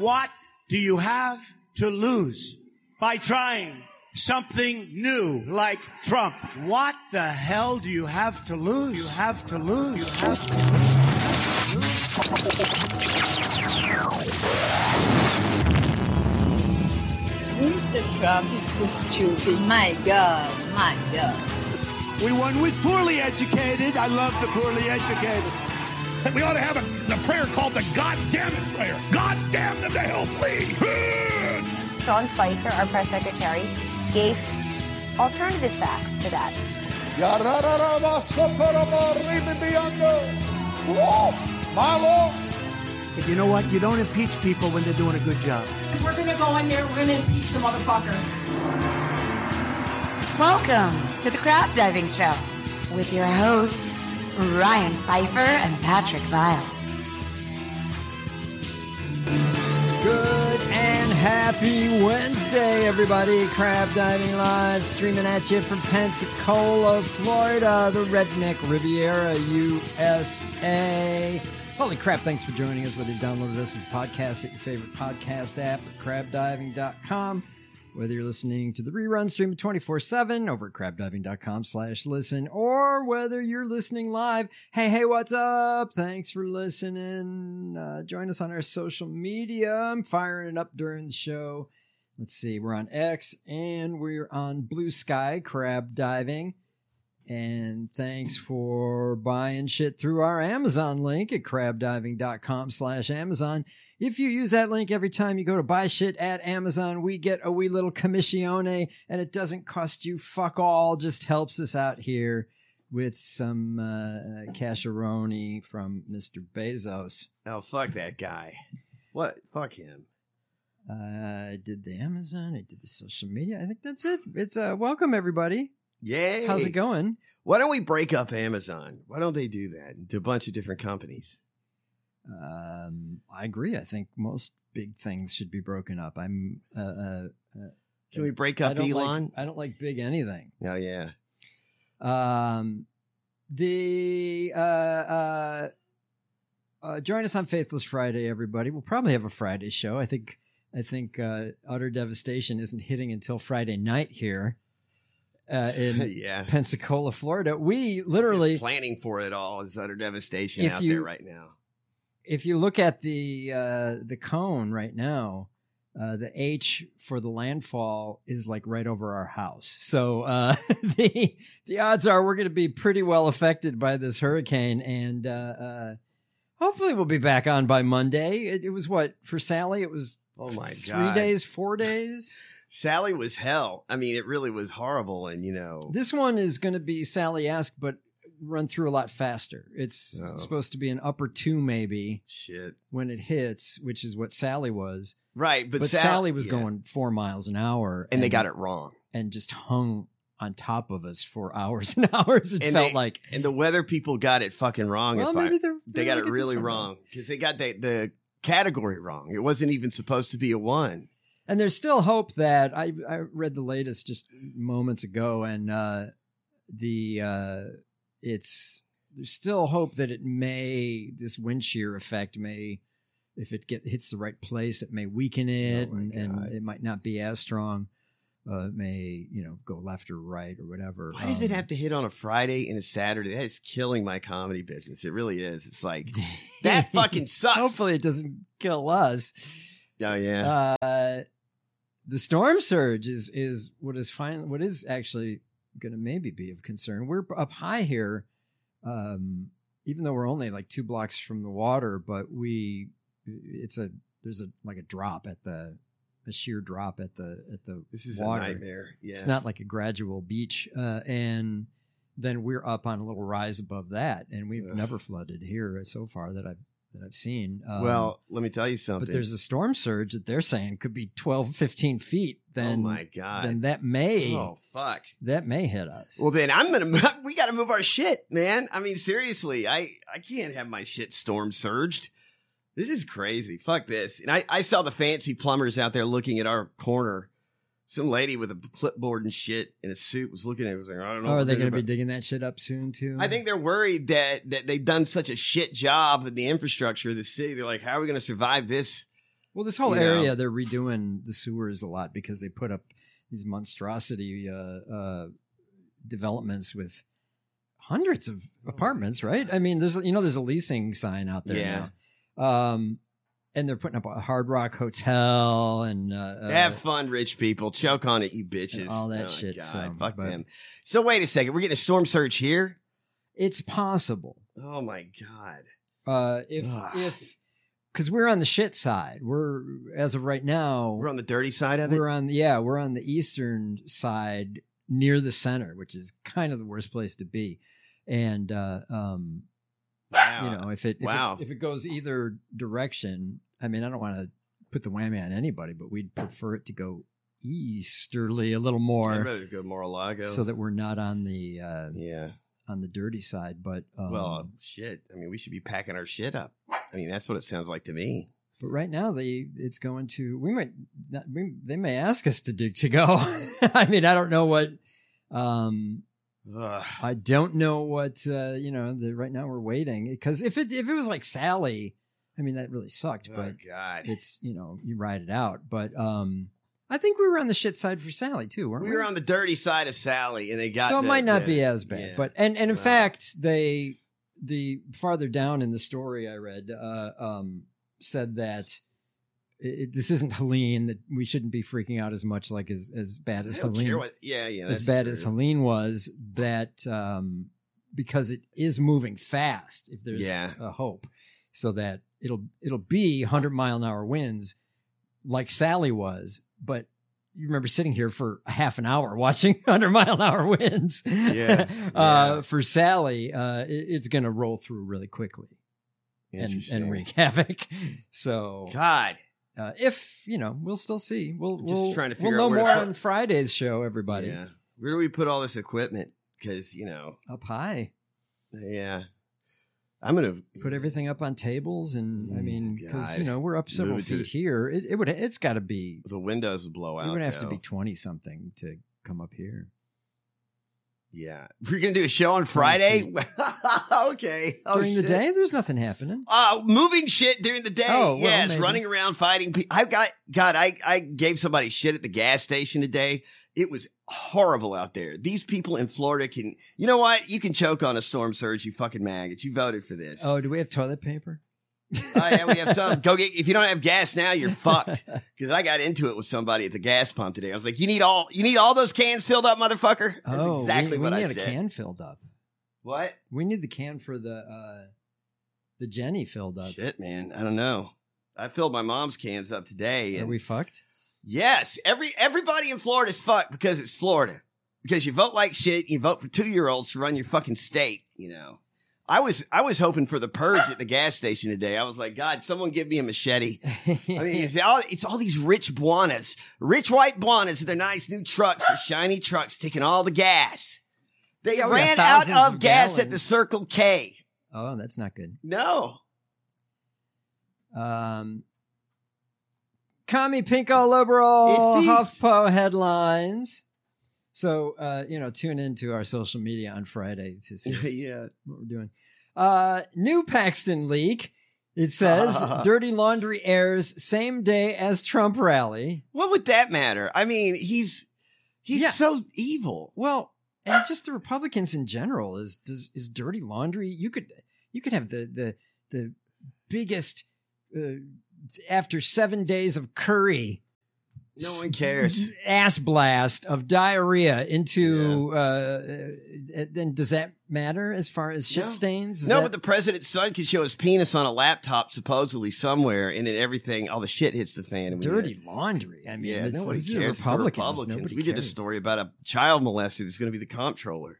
What do you have to lose by trying something new like Trump? What the hell do you have to lose? You have to lose. You have to lose. Mr. Trump is so stupid. My God, my God. We won with poorly educated. I love the poorly educated. We ought to have a prayer called the God damn it prayer. God damn them to hell, please. Sean Spicer, our press secretary, gave alternative facts to that. But you know what? You don't impeach people when they're doing a good job. We're going to go in there, we're going to impeach the motherfucker. Welcome to the Crab Diving Show with your hosts, Ryan Pfeiffer and Patrick Vile. Good and happy Wednesday, everybody. Crab Diving Live, streaming at you from Pensacola, Florida, the Redneck Riviera, USA. Holy crap, thanks for joining us, whether you downloaded us as a podcast at your favorite podcast app or crabdiving.com. Whether you're listening to the rerun stream 24/7 over at crabdiving.com/listen, or whether you're listening live. Hey, what's up? Thanks for listening. Join us on our social media. I'm firing it up during the show. Let's see. We're on X and we're on Blue Sky Crab Diving. And thanks for buying shit through our Amazon link at crabdiving.com/Amazon. If you use that link every time you go to buy shit at Amazon, we get a wee little commissione, and it doesn't cost you fuck all, just helps us out here with some casheroni from Mr. Bezos. Oh, fuck that guy. What? Fuck him. I did the Amazon, I did the social media. I think that's it. It's welcome, everybody. Yay. How's it going? Why don't we break up Amazon? Why don't they do that into a bunch of different companies? I agree. I think most big things should be broken up. Can we break up Elon? I don't like big anything. Oh, yeah. Join us on Faithless Friday, everybody. We'll probably have a Friday show. I think Utter Devastation isn't hitting until Friday night here. In Pensacola, Florida. We literally just planning for it all is utter devastation out there right now. If you look at the cone right now, the H for the landfall is like right over our house. So the odds are we're going to be pretty well affected by this hurricane, and hopefully we'll be back on by Monday. It was what for Sally? It was 4 days. Sally was hell. I mean, it really was horrible. And, this one is going to be Sally-esque, but run through a lot faster. It's supposed to be an upper 2 maybe. Shit. When it hits, which is what Sally was. Right. But Sally was going 4 miles an hour. And they got it wrong. And just hung on top of us for hours and hours. It felt like. And the weather people got it fucking wrong. Well, maybe they got it really wrong. Because they got the category wrong. It wasn't even supposed to be a 1. And there's still hope that I read the latest just moments ago, and there's still hope that this wind shear effect may, if it hits the right place, it may weaken it, and it might not be as strong. It may go left or right or whatever. Why does it have to hit on a Friday and a Saturday? That is killing my comedy business. It really is. It's like that fucking sucks. Hopefully it doesn't kill us. Oh yeah. The storm surge is what is actually going to maybe be of concern. We're up high here, even though we're only like 2 blocks from the water, but there's a drop at a sheer drop at the this is water. A nightmare. Yes. It's not like a gradual beach, and then we're up on a little rise above that, and we've never flooded here so far that I've seen. Well, let me tell you something. But there's a storm surge that they're saying could be 12, 15 feet. Then, oh my God. Then that may. Oh, fuck. That may hit us. Well, then we got to move our shit, man. I mean, seriously, I can't have my shit storm surged. This is crazy. Fuck this. And I saw the fancy plumbers out there looking at our corner. Some lady with a clipboard and shit in a suit was looking at it. Was like, I don't know. Oh, are they going to be digging that shit up soon too? I think they're worried that they've done such a shit job with the infrastructure of the city. They're like, how are we going to survive this Well, this whole You know. area, they're redoing the sewers a lot because they put up these monstrosity developments with hundreds of apartments, right? I mean, there's a leasing sign out there now. And they're putting up a Hard Rock Hotel and have fun, rich people. Choke on it, you bitches. all that Oh, shit. God, So, fuck but them. So wait a second. We're getting a storm surge here? It's possible. Oh, my God. If because we're on the shit side. We're, as of right now, We're on the dirty side of it? we're on the eastern side near the center, which is kind of the worst place to be. And Wow. if it goes either direction, I mean, I don't want to put the whammy on anybody, but we'd prefer it to go easterly a little I'd more, rather go Mar-a-Lago. so that we're not on the yeah. on the dirty side. But Well, shit. I mean, we should be packing our shit up. I mean, that's what it sounds like to me. but right now it's going to they may ask us to go. I mean, I don't know what. I don't know what right now we're waiting, because if it was like Sally, I mean, that really sucked. Oh, But God. it's you ride it out. But I think we were on the shit side for Sally too, weren't we? We were on the dirty side of Sally, and they got so it might not be as bad. yeah. But and in fact, the farther down in the story I read said that this isn't Helene, that we shouldn't be freaking out as much, like as bad as I don't care Helene. what. Yeah, yeah. As that's bad true. as Helene was, that because it is moving fast, if there's a hope, so that it'll be 100-mile-an-hour winds like Sally was. But you remember sitting here for a half an hour watching 100-mile-an-hour winds. Yeah. For Sally, it's going to roll through really quickly and wreak havoc. So God. if we'll still see. We'll trying to figure know out where to more put- on Friday's show, everybody. Yeah. Where do we put all this equipment? Because, Up high. yeah. I'm going to Put everything up on tables, and I mean, because God. we're up several Move it to feet here. It's got to be. the windows would blow out. It would have to though. be 20 something to come up here. Yeah. We're going to do a show on Friday? Okay. Oh, During the shit. day, there's nothing happening. Moving shit during the day. Oh, well, yes, maybe. running around fighting people. I gave somebody shit at the gas station today. It was horrible out there. These people in Florida you know what? You can choke on a storm surge, you fucking maggots. You voted for this. Oh, do we have toilet paper? Oh, yeah, we have some. If you don't have gas now, you're fucked. Because I got into it with somebody at the gas pump today. I was like, you need all those cans filled up, motherfucker? That's exactly we what I need said. a can filled up. What? We need the can for the Jenny filled up. Shit, man. I don't know. I filled my mom's cans up today. Are And we fucked? yes, everybody in Florida is fucked because it's Florida. Because you vote like shit. You vote for 2-year-olds to run your fucking state. I was hoping for the purge at the gas station today. I was like, God, someone give me a machete. I mean, it's all these rich Buanas, rich white Buanas with their nice new trucks, their shiny trucks, taking all the gas. They Yeah, we got ran out thousands of of gas at gallons. the Circle K. Oh, that's not good. No. Commie Pinko Liberal It's these- HuffPo headlines. So, tune into our social media on Friday to see Yeah. what we're doing. New Paxton leak. It says dirty laundry airs same day as Trump rally. What would that matter? I mean, he's Yeah. so evil. Well, and just the Republicans in general is dirty laundry. You could have the biggest after 7 days of curry. No one cares. Ass blast of diarrhea into. Then does that matter as far as shit No. stains? Is No, that- but the president's son could show his penis on a laptop supposedly somewhere, and then everything, all the shit hits the fan. And we dirty get- laundry. I mean, Yeah, it's, nobody this is cares. It's the Republicans. Nobody We did a cares. story about a child molester that's going to be the comptroller.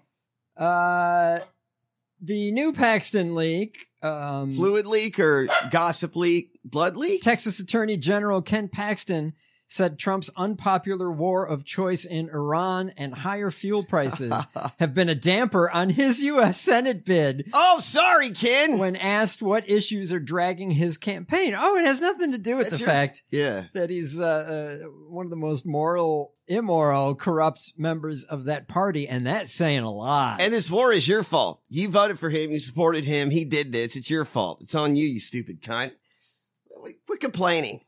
The new Paxton leak. Fluid leak or gossip leak? Blood leak? Texas Attorney General Ken Paxton said Trump's unpopular war of choice in Iran and higher fuel prices have been a damper on his U.S. Senate bid. Oh, sorry, Ken. When asked what issues are dragging his campaign. Oh, it has nothing to do with That's the your- fact Yeah. that he's one of the most immoral, corrupt members of that party, and that's saying a lot. And this war is your fault. You voted for him. You supported him. He did this. It's your fault. It's on you, you stupid cunt. Quit complaining.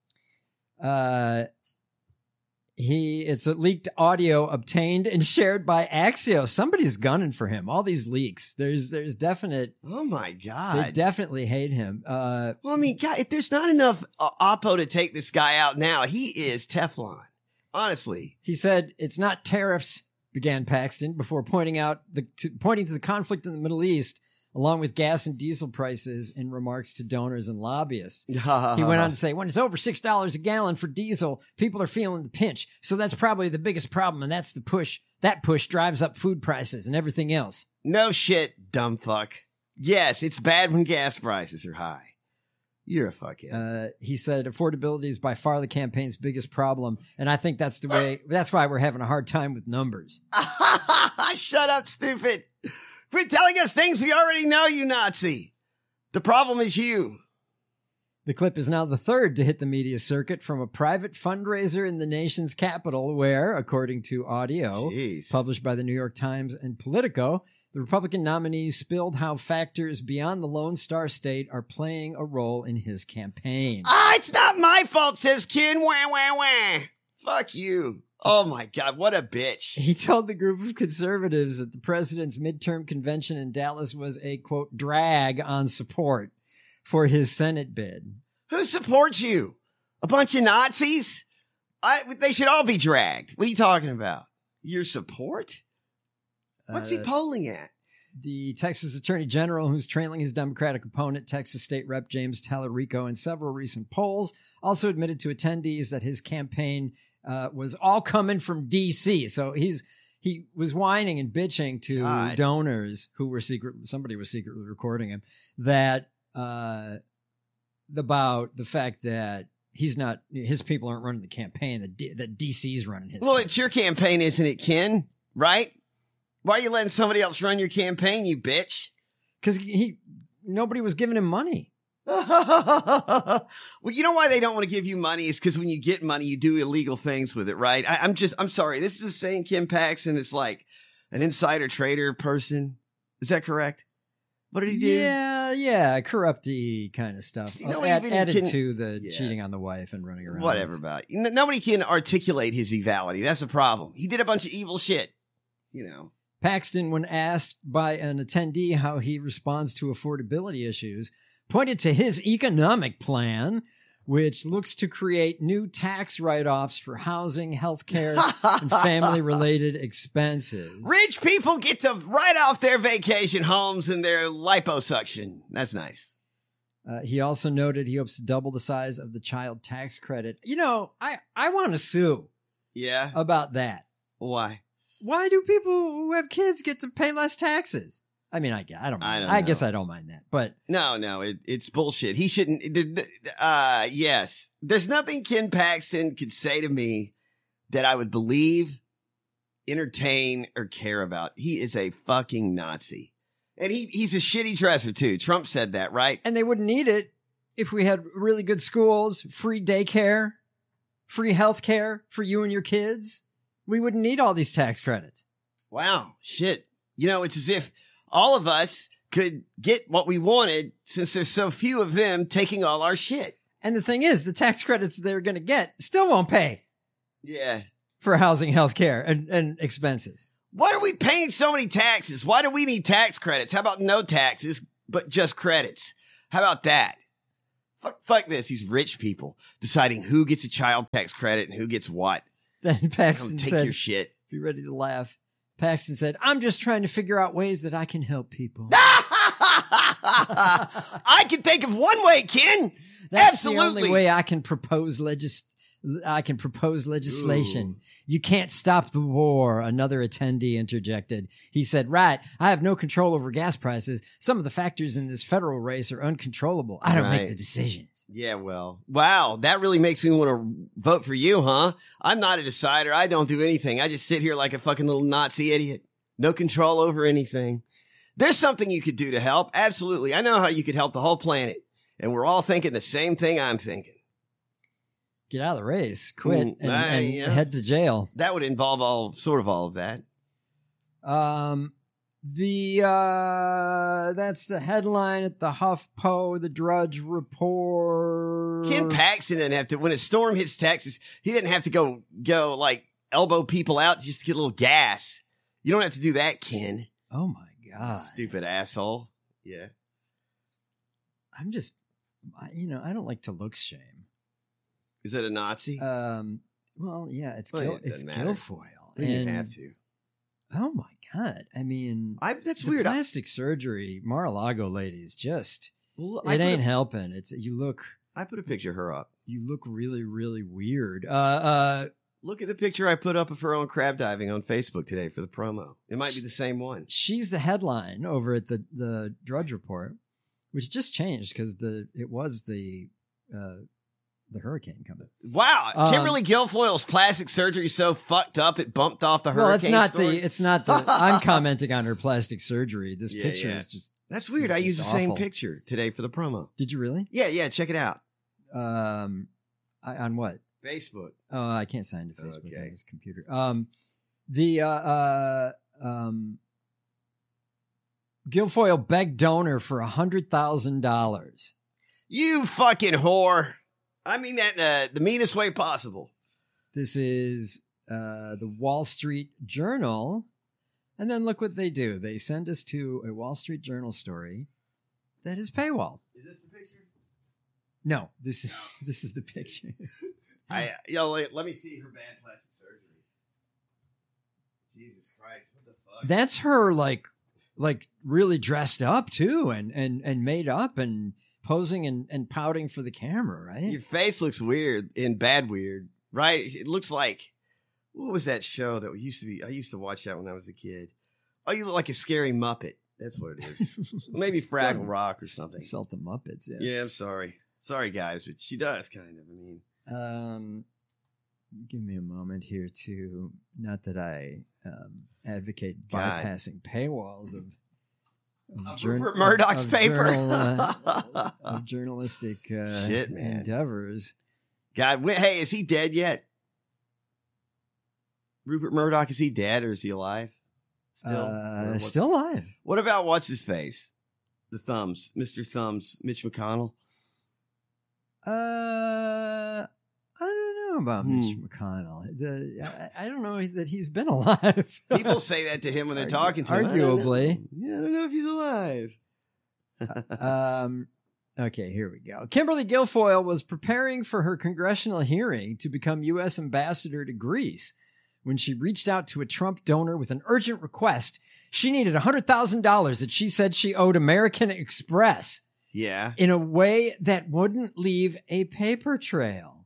It's a leaked audio obtained and shared by Axios. Somebody's gunning for him. All these leaks. There's definite. Oh my God. They definitely hate him. Well, I mean, God, if there's not enough Oppo to take this guy out now, he is Teflon. Honestly. He said it's not tariffs, began Paxton, before pointing to the conflict in the Middle East, along with gas and diesel prices, in remarks to donors and lobbyists. He went on to say, when it's over $6 a gallon for diesel, people are feeling the pinch. So that's probably the biggest problem, and that's the push. That push drives up food prices and everything else. No shit, dumb fuck. Yes, it's bad when gas prices are high. You're a fuckhead. He said affordability is by far the campaign's biggest problem, and I think that's why we're having a hard time with numbers. Shut up, stupid. Quit telling us things we already know, you Nazi. The problem is you. The clip is now the third to hit the media circuit from a private fundraiser in the nation's capital where, according to audio published by the New York Times and Politico, the Republican nominee spilled how factors beyond the Lone Star State are playing a role in his campaign. It's not my fault, says Ken. Wah, wah, wah. Fuck you. Oh my God, what a bitch. He told the group of conservatives that the president's midterm convention in Dallas was a, quote, drag on support for his Senate bid. Who supports you? A bunch of Nazis? They should all be dragged. What are you talking about? Your support? What's he polling at? The Texas Attorney General, who's trailing his Democratic opponent, Texas State Rep James Tallarico, in several recent polls, also admitted to attendees that his campaign was all coming from D.C. So he was whining and bitching to donors who were somebody was secretly recording him, that about the fact that his people aren't running the campaign, that D.C.'s running his campaign. It's your campaign, isn't it, Ken? Right? Why are you letting somebody else run your campaign, you bitch? Because nobody was giving him money. Well, you know why they don't want to give you money is because when you get money, you do illegal things with it, right? I'm sorry. This is just saying Ken Paxton is like an insider trader person. Is that correct? What did he do? Yeah, corrupty kind of stuff. Added to the cheating on the wife and running around. Whatever about it. Nobody can articulate his evility. That's a problem. He did a bunch of evil shit, you know. Paxton, when asked by an attendee how he responds to affordability issues, pointed to his economic plan, which looks to create new tax write-offs for housing, healthcare, and family-related expenses. Rich people get to write off their vacation homes and their liposuction. That's nice. He also noted he hopes to double the size of the child tax credit. You know, I want to sue. Yeah? About that. Why? Why do people who have kids get to pay less taxes? I mean, I don't mind. I guess I don't mind that, but no, it's bullshit. He shouldn't. Yes, there's nothing Ken Paxton could say to me that I would believe, entertain, or care about. He is a fucking Nazi, and he's a shitty dresser too. Trump said that, right? And they wouldn't need it if we had really good schools, free daycare, free healthcare for you and your kids. We wouldn't need all these tax credits. Wow, shit. You know, it's as if all of us could get what we wanted since there's so few of them taking all our shit. And the thing is, the tax credits they're going to get still won't pay. Yeah. For housing, healthcare, and expenses. Why are we paying so many taxes? Why do we need tax credits? How about no taxes, but just credits? How about that? Fuck this. These rich people deciding who gets a child tax credit and who gets what. Then Paxton take said, your shit. Be ready to laugh. Paxton said, I'm just trying to figure out ways that I can help people. I can think of one way, Ken. That's Absolutely. the only way I can propose legislation. Ooh. You can't stop the war, another attendee interjected. He said, right, I have no control over gas prices. Some of the factors in this federal race are uncontrollable. I don't make the decisions. Yeah, well, wow, that really makes me want to vote for you, huh? I'm not a decider. I don't do anything. I just sit here like a fucking little Nazi idiot. No control over anything. There's something you could do to help. Absolutely. I know how you could help the whole planet. And we're all thinking the same thing I'm thinking. Get out of the race, quit, and head to jail. That would involve all of that. That's the headline at the HuffPo, the Drudge Report. Ken Paxton didn't have to, when a storm hits Texas, he didn't have to go like elbow people out just to get a little gas. You don't have to do that, Ken. Oh my God. Stupid asshole. Yeah. I'm just, I don't like to looks shame. Is it a Nazi? Well, yeah, it's doesn't matter. Guilfoyle. You didn't have to. Oh my God. I mean, that's weird. Plastic surgery, Mar-a-Lago ladies, just, Well, it ain't helping. I put a picture of her up. You look really, really weird. Look at the picture I put up of her on crab diving on Facebook today for the promo. It might be the same one. She's the headline over at the Drudge Report, which just changed because it was the hurricane coming. Wow, Kimberly Guilfoyle's plastic surgery so fucked up it bumped off the hurricane. Well, it's not the. I'm commenting on her plastic surgery. This picture is just. That's weird. I used the same picture today for the promo. Did you really? Yeah. Check it out. On what? Facebook. Oh, I can't sign to Facebook on this computer. Guilfoyle begged donor for $100,000. You fucking whore. I mean that the meanest way possible. This is the Wall Street Journal. And then look what they do. They send us to a Wall Street Journal story that is paywall. Is this the picture? No, this is the picture. Let me see her bad plastic surgery. Jesus Christ, what the fuck? That's her like really dressed up too and made up and posing and pouting for the camera, right? Your face looks weird and bad weird, right? It looks like, what was that show that used to be? I used to watch that when I was a kid. Oh, you look like a scary Muppet. That's what it is. Maybe Fraggle Rock or something. Insult the Muppets, yeah. Yeah, I'm sorry. Sorry, guys, but she does kind of. I mean, give me a moment here to, not that I advocate bypassing paywalls of Rupert Murdoch's paper of journalistic shit, man. endeavors. God, hey, is he dead yet? Rupert Murdoch, is he dead or is he alive? Still alive. What about what's his face? The Thumbs, Mr. Thumbs, Mitch McConnell. I don't know about Mitch McConnell. I don't know that he's been alive. People say that to him when they're talking to him. Arguably. I don't know if he's alive. Okay, here we go. Kimberly Guilfoyle was preparing for her congressional hearing to become U.S. ambassador to Greece when she reached out to a Trump donor with an urgent request. She needed $100,000 that she said she owed American Express. Yeah. In a way that wouldn't leave a paper trail.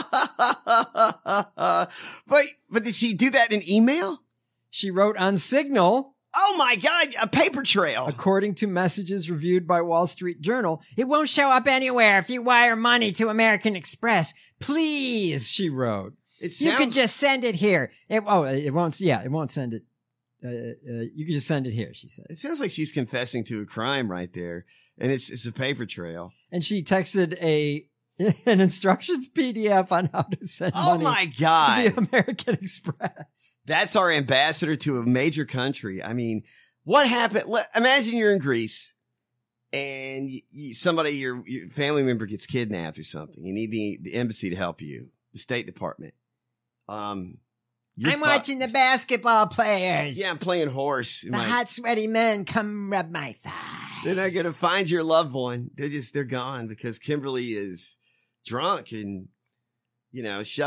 But did she do that in email? She wrote on Signal. Oh my God, a paper trail. According to messages reviewed by Wall Street Journal, it won't show up anywhere if you wire money to American Express. Please, she wrote. You could just send it here. It won't send it. You could just send it here, she said. It sounds like she's confessing to a crime right there. And it's a paper trail. And she texted an instructions PDF on how to send money. Oh my God. Via American Express. That's our ambassador to a major country. I mean, what happened? Imagine you're in Greece and your family member gets kidnapped or something. You need the embassy to help you, the State Department. I'm watching the basketball players. Yeah, I'm playing horse. The hot, sweaty men come rub my thigh. They're not going to find your loved one. They're gone because Kimberly is drunk and, shoving